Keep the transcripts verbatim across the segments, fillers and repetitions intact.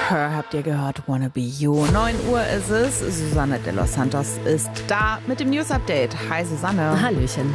Her habt ihr gehört, Wanna Be You. neun Uhr ist es. Susanne de los Santos ist da mit dem News-Update. Hi Susanne. Hallöchen.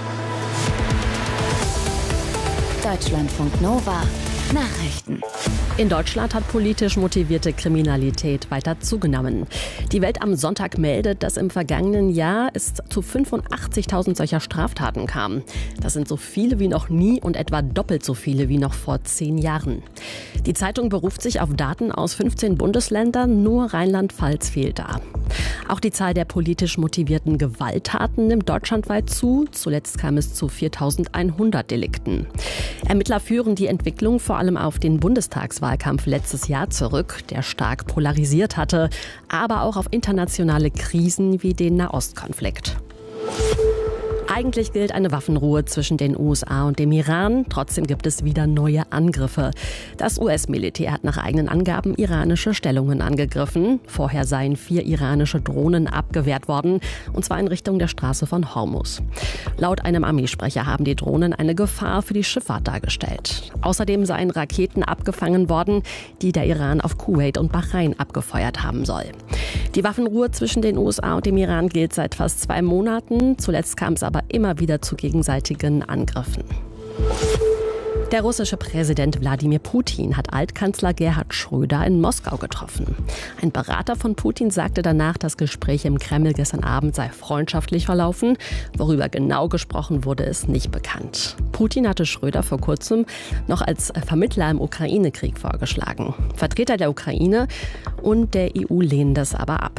Deutschlandfunk Nova. Nachrichten. In Deutschland hat politisch motivierte Kriminalität weiter zugenommen. Die Welt am Sonntag meldet, dass im vergangenen Jahr es zu fünfundachtzigtausend solcher Straftaten kam. Das sind so viele wie noch nie und etwa doppelt so viele wie noch vor zehn Jahren. Die Zeitung beruft sich auf Daten aus fünfzehn Bundesländern, nur Rheinland-Pfalz fehlt da. Auch die Zahl der politisch motivierten Gewalttaten nimmt deutschlandweit zu. Zuletzt kam es zu viertausendeinhundert Delikten. Ermittler führen die Entwicklung vor allem auf den Bundestagswahlkampf letztes Jahr zurück, der stark polarisiert hatte, aber auch auf internationale Krisen wie den Nahostkonflikt. Eigentlich gilt eine Waffenruhe zwischen den U S A und dem Iran. Trotzdem gibt es wieder neue Angriffe. Das U S-Militär hat nach eigenen Angaben iranische Stellungen angegriffen. Vorher seien vier iranische Drohnen abgewehrt worden, und zwar in Richtung der Straße von Hormuz. Laut einem Armeesprecher haben die Drohnen eine Gefahr für die Schifffahrt dargestellt. Außerdem seien Raketen abgefangen worden, die der Iran auf Kuwait und Bahrain abgefeuert haben soll. Die Waffenruhe zwischen den U S A und dem Iran gilt seit fast zwei Monaten. Zuletzt kam es aber immer wieder zu gegenseitigen Angriffen. Der russische Präsident Wladimir Putin hat Altkanzler Gerhard Schröder in Moskau getroffen. Ein Berater von Putin sagte danach, das Gespräch im Kreml gestern Abend sei freundschaftlich verlaufen. Worüber genau gesprochen wurde, ist nicht bekannt. Putin hatte Schröder vor kurzem noch als Vermittler im Ukraine-Krieg vorgeschlagen. Vertreter der Ukraine und der E U lehnen das aber ab.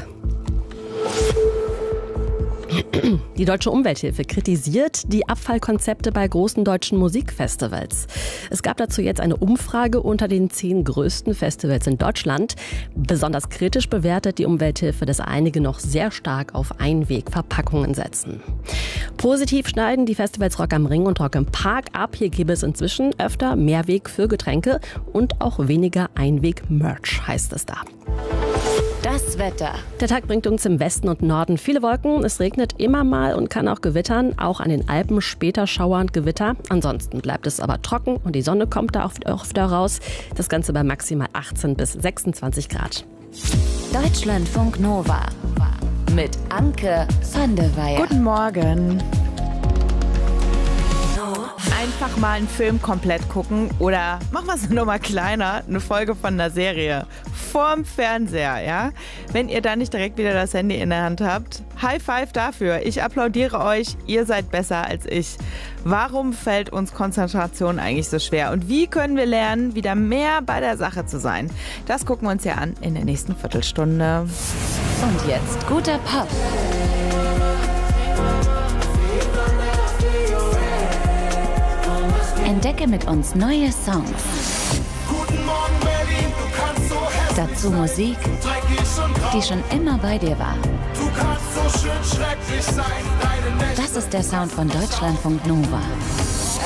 Die Deutsche Umwelthilfe kritisiert die Abfallkonzepte bei großen deutschen Musikfestivals. Es gab dazu jetzt eine Umfrage unter den zehn größten Festivals in Deutschland. Besonders kritisch bewertet die Umwelthilfe, dass einige noch sehr stark auf Einwegverpackungen setzen. Positiv schneiden die Festivals Rock am Ring und Rock im Park ab. Hier gäbe es inzwischen öfter Mehrweg für Getränke und auch weniger Einweg-Merch, heißt es da. Das Wetter. Der Tag bringt uns im Westen und Norden viele Wolken. Es regnet immer mal und kann auch gewittern. Auch an den Alpen später Schauer und Gewitter. Ansonsten bleibt es aber trocken und die Sonne kommt da oft öfter raus. Das Ganze bei maximal achtzehn bis sechsundzwanzig Grad. Deutschlandfunk Nova. Mit Anke van der Weyer. Guten Morgen. Einfach mal einen Film komplett gucken oder machen wir es nur mal kleiner, eine Folge von einer Serie vorm Fernseher, ja? Wenn ihr da nicht direkt wieder das Handy in der Hand habt, High Five dafür. Ich applaudiere euch, ihr seid besser als ich. Warum fällt uns Konzentration eigentlich so schwer? Und wie können wir lernen, wieder mehr bei der Sache zu sein? Das gucken wir uns ja an in der nächsten Viertelstunde. Und jetzt guter Pop. Entdecke mit uns neue Songs. Guten Morgen, Berlin, du kannst so hässlich Dazu Musik, sein, die schon immer bei dir war. du kannst so schön schrecklich sein, deine Nächte. Das ist der Sound von Deutschlandfunk Nova.